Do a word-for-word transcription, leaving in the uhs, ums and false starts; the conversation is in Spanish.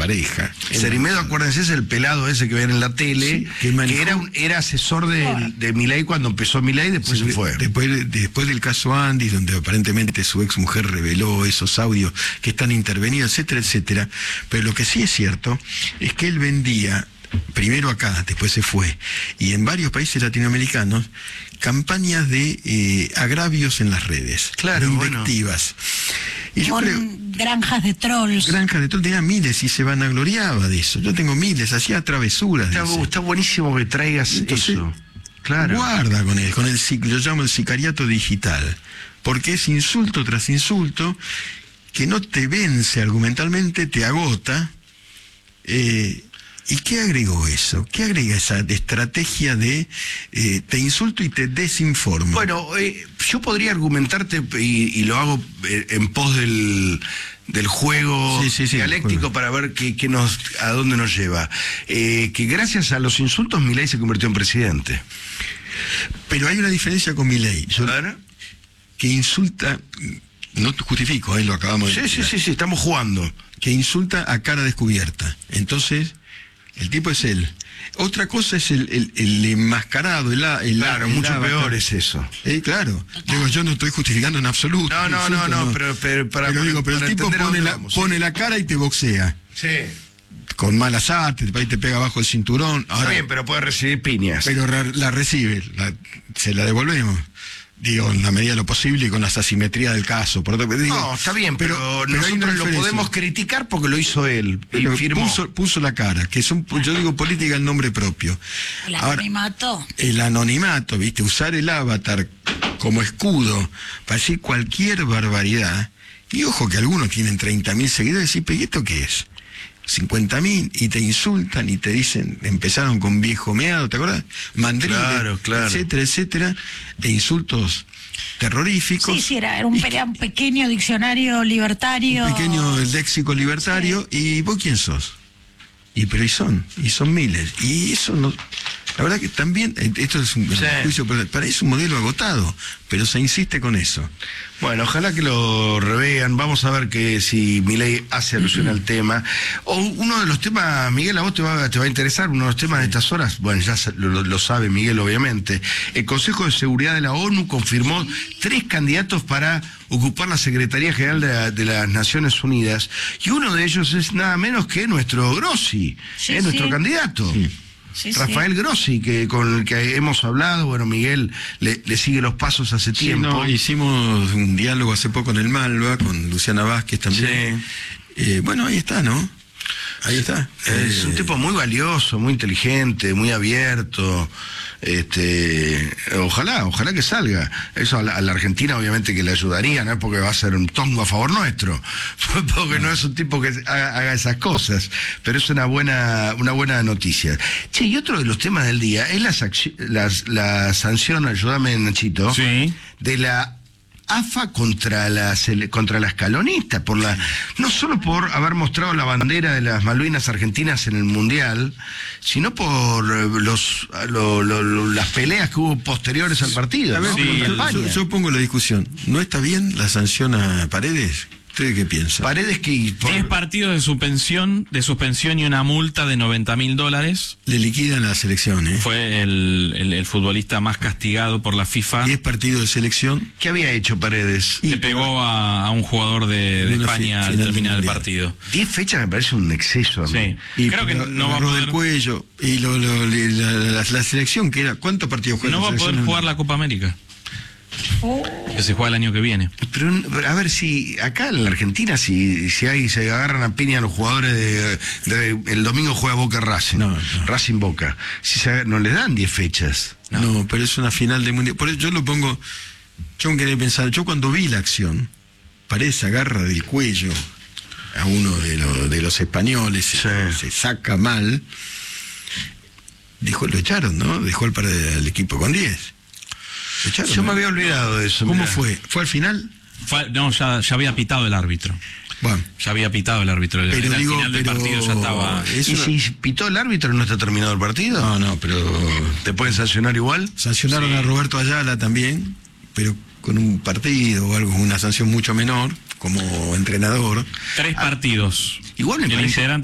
pareja. Cerimedo, acuérdense, es el pelado ese que ven en la tele, sí, que, manejó, que era, un, era asesor de, de Milei cuando empezó Milei, después sí, se fue. Después, después del caso Andis, donde aparentemente su ex mujer reveló esos audios que están intervenidos, etcétera, etcétera. Pero lo que sí es cierto es que él vendía, primero acá, después se fue, y en varios países latinoamericanos, campañas de eh, agravios en las redes, claro, de invectivas. Bueno. Y yo Con creo, granjas de trolls. Granjas de trolls, tenía miles y se vanagloriaba de eso. Yo tengo miles, hacía travesuras. Está, está buenísimo que traigas Entonces, eso. Claro. Guarda con él, con el, yo llamo el sicariato digital, porque es insulto tras insulto que no te vence argumentalmente, te agota. Eh, ¿Y qué agregó eso? ¿Qué agrega esa estrategia de eh, te insulto y te desinformo? Bueno, eh, yo podría argumentarte, y, y lo hago en pos del, del juego sí, sí, sí, dialéctico juego. Para ver qué, qué nos, a dónde nos lleva. Eh, que gracias a los insultos Milei se convirtió en presidente. Pero hay una diferencia con Milei. Que insulta, no te justifico, eh, lo acabamos sí, de decir. Sí, sí, sí, estamos jugando. Que insulta a cara descubierta. Entonces... el tipo es él. Otra cosa es el, el, el enmascarado, el, el Claro, el mucho avatar. Peor es eso. Eh, claro. Digo, yo no estoy justificando en absoluto. No, no, no, no, no, pero, pero para pero, digo, pero para el tipo pone, la, vamos, pone sí. la cara y te boxea. Sí. Con malas artes, te, te pega bajo el cinturón. Ahora, está bien, pero puede recibir piñas. Pero la, la recibe, la, se la devolvemos. Digo, en la medida de lo posible y con las asimetrías del caso. Por otro, digo, no, está bien, pero, pero nosotros lo podemos criticar porque lo hizo él. Pero y firmó. Puso, puso la cara, que son, yo digo política en nombre propio. El anonimato. Ahora, el anonimato, ¿viste? Usar el avatar como escudo para decir cualquier barbaridad. Y ojo que algunos tienen treinta mil seguidores y ¿y esto qué es? cincuenta mil y te insultan y te dicen, empezaron con viejo meado, ¿te acuerdas? Mandril, claro, claro. etcétera, etcétera, e insultos terroríficos. Sí, sí, era, era un, pe un pequeño diccionario libertario. Un pequeño léxico libertario, sí. ¿Y vos quién sos? Y pero y son, y son miles. Y eso no... La verdad que también, esto es un sí. juicio, para eso es un modelo agotado, pero se insiste con eso. Bueno, ojalá que lo revean. Vamos a ver que si Milei hace alusión al tema. O uno de los temas, Miguel, a vos te va, te va a interesar, uno de los temas de estas horas, bueno, ya lo, lo sabe Miguel, obviamente. El Consejo de Seguridad de la ONU confirmó tres candidatos para ocupar la Secretaría General de, la, de las Naciones Unidas. Y uno de ellos es nada menos que nuestro Grossi, sí, es sí. nuestro candidato. Sí. Sí, Rafael sí. Grossi, que con el que hemos hablado, bueno, Miguel le, le sigue los pasos hace sí, tiempo. No, hicimos un diálogo hace poco en el Malva, con Luciana Vázquez también. Sí. Eh, bueno, ahí está, ¿no? Ahí está. Es eh, un tipo muy valioso, muy inteligente, muy abierto. Este, ojalá, ojalá que salga. Eso a la, a la Argentina obviamente que le ayudaría, no es porque va a ser un tongo a favor nuestro, porque no es un tipo que haga, haga esas cosas, pero es una buena, una buena noticia. Che, y otro de los temas del día es la, las, la sanción, ayúdame Nachito, sí. de la A F A contra las contra la escalonista, por la no solo por haber mostrado la bandera de las Malvinas argentinas en el Mundial, sino por los lo, lo, lo, las peleas que hubo posteriores al partido. A ver, ¿no? sí, yo, yo, yo pongo la discusión. ¿No está bien la sanción a Paredes? ¿Usted qué piensa? Paredes que... Por... diez partidos de suspensión, de suspensión y una multa de noventa mil dólares. Le liquidan la selección, ¿eh? Fue el, el, el futbolista más castigado por la FIFA. diez partidos de selección. ¿Qué había hecho Paredes? Le pegó a, a un jugador de, de España al terminar el partido. diez fechas me parece un exceso a mí. Sí. Y creo que no va a poder... del cuello. Y lo, lo, la, la, la selección, que era... ¿Cuántos partidos juega? No va a poder jugar la Copa América. Oh. Que se juega el año que viene. Pero, pero a ver si acá en la Argentina si, si hay se agarran a piña a los jugadores de, de el domingo juega Boca Racing, no, no. Racing Boca, si se, no les dan diez fechas. No. no, pero es una final de mundial. Por eso yo lo pongo, yo me quería pensar, yo cuando vi la acción, parece agarra del cuello a uno de, lo, de los españoles, sí. se, se saca mal, dijo, lo echaron, ¿no? Dejó el, el equipo con diez. Echaron, Yo ¿no? me había olvidado de eso. ¿Cómo mirá. fue? ¿Fue al final? Fue, no, ya, ya había pitado el árbitro. Bueno. Ya había pitado el árbitro. Pero al digo, final del pero... partido ya estaba... ¿Y una... si pitó el árbitro no está terminado el partido? No, no, pero... ¿Te pueden sancionar igual? Sancionaron sí. a Roberto Ayala también, pero con un partido o algo, una sanción mucho menor, como entrenador. Tres partidos. Igual me el parece... integrante